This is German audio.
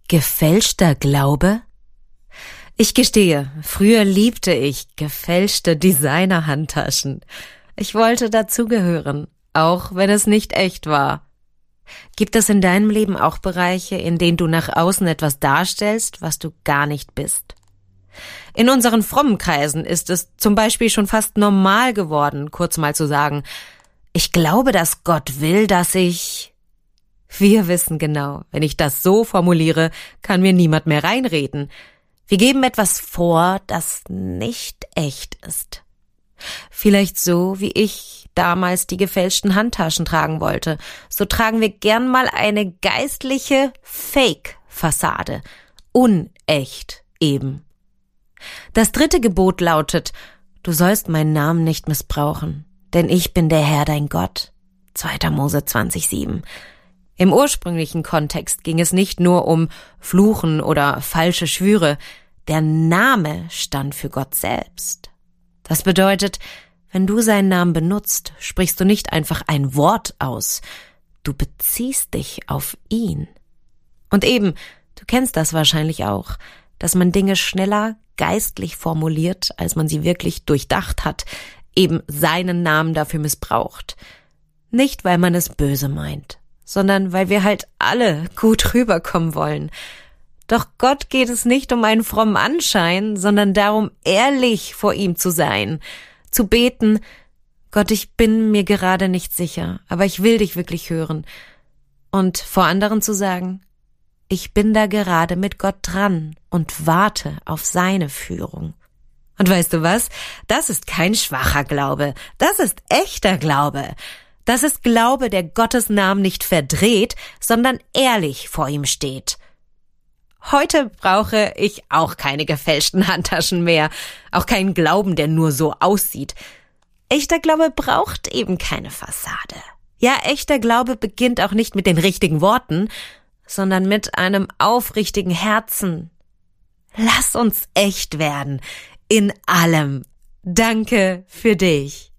Gefälschter Glaube? Ich gestehe, früher liebte ich gefälschte Designer-Handtaschen. Ich wollte dazugehören, auch wenn es nicht echt war. Gibt es in deinem Leben auch Bereiche, in denen du nach außen etwas darstellst, was du gar nicht bist? In unseren frommen Kreisen ist es zum Beispiel schon fast normal geworden, kurz mal zu sagen, ich glaube, dass Gott will, dass ich... Wir wissen genau, wenn ich das so formuliere, kann mir niemand mehr reinreden. Wir geben etwas vor, das nicht echt ist. Vielleicht so, wie ich damals die gefälschten Handtaschen tragen wollte. So tragen wir gern mal eine geistliche Fake-Fassade. Unecht eben. Das 3. Gebot lautet, du sollst meinen Namen nicht missbrauchen, denn ich bin der Herr dein Gott. 2. Mose 20,7. Im ursprünglichen Kontext ging es nicht nur um Fluchen oder falsche Schwüre. Der Name stand für Gott selbst. Das bedeutet, wenn du seinen Namen benutzt, sprichst du nicht einfach ein Wort aus. Du beziehst dich auf ihn. Und eben, du kennst das wahrscheinlich auch, dass man Dinge schneller geistlich formuliert, als man sie wirklich durchdacht hat, eben seinen Namen dafür missbraucht. Nicht, weil man es böse meint, sondern weil wir halt alle gut rüberkommen wollen. Doch Gott geht es nicht um einen frommen Anschein, sondern darum, ehrlich vor ihm zu sein, zu beten, Gott, ich bin mir gerade nicht sicher, aber ich will dich wirklich hören. Und vor anderen zu sagen, ich bin da gerade mit Gott dran und warte auf seine Führung. Und weißt du was? Das ist kein schwacher Glaube, das ist echter Glaube. Das ist Glaube, der Gottes Namen nicht verdreht, sondern ehrlich vor ihm steht. Heute brauche ich auch keine gefälschten Handtaschen mehr, auch keinen Glauben, der nur so aussieht. Echter Glaube braucht eben keine Fassade. Ja, echter Glaube beginnt auch nicht mit den richtigen Worten, sondern mit einem aufrichtigen Herzen. Lass uns echt werden, in allem. Danke für dich.